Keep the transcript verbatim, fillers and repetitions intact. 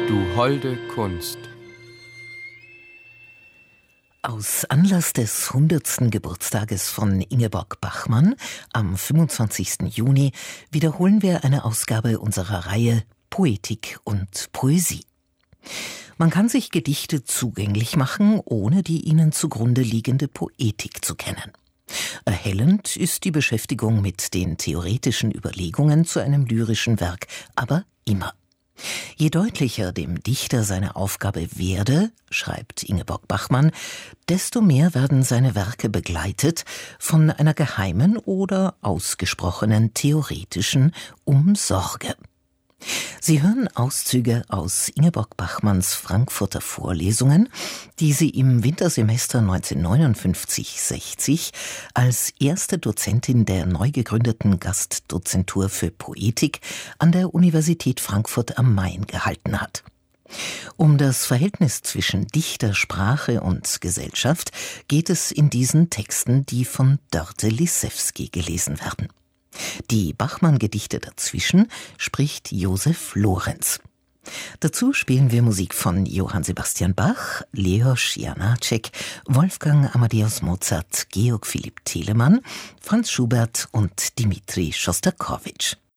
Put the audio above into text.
Du holde Kunst. Aus Anlass des hundertsten Geburtstages von Ingeborg Bachmann am fünfundzwanzigsten Juni wiederholen wir eine Ausgabe unserer Reihe Poetik und Poesie. Man kann sich Gedichte zugänglich machen, ohne die ihnen zugrunde liegende Poetik zu kennen. Erhellend ist die Beschäftigung mit den theoretischen Überlegungen zu einem lyrischen Werk, aber immer. Je deutlicher dem Dichter seine Aufgabe werde, schreibt Ingeborg Bachmann, desto mehr werden seine Werke begleitet von einer geheimen oder ausgesprochenen theoretischen Umsorge. Sie hören Auszüge aus Ingeborg Bachmanns Frankfurter Vorlesungen, die sie im Wintersemester neunzehnhundertneunundfünfzig sechzig als erste Dozentin der neu gegründeten Gastdozentur für Poetik an der Universität Frankfurt am Main gehalten hat. Um das Verhältnis zwischen Dichter, Sprache und Gesellschaft geht es in diesen Texten, die von Dörte Lissewski gelesen werden. Die Bachmann-Gedichte dazwischen spricht Josef Lorenz. Dazu spielen wir Musik von Johann Sebastian Bach, Leos Janáček, Wolfgang Amadeus Mozart, Georg Philipp Telemann, Franz Schubert und Dmitri Schostakowitsch.